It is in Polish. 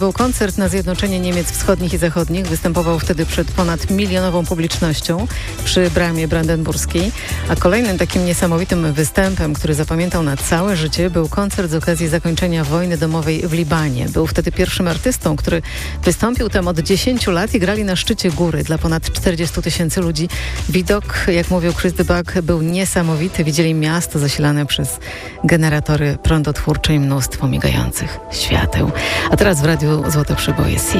Był koncert na zjednoczenie Niemiec wschodnich i zachodnich. Występował wtedy przed ponad milionową publicznością przy bramie brandenburskiej. A kolejnym takim niesamowitym występem, który zapamiętał na całe życie, był koncert z okazji zakończenia wojny domowej w Libanie. Był wtedy pierwszym artystą, który wystąpił tam od 10 lat i grali na szczycie góry dla ponad 40 000 ludzi. Widok, jak mówił Chris de Burgh, był niesamowity. Widzieli miasto zasilane przez generatory prądotwórcze i mnóstwo migających świateł. A teraz w Radiu Złote Przeboje.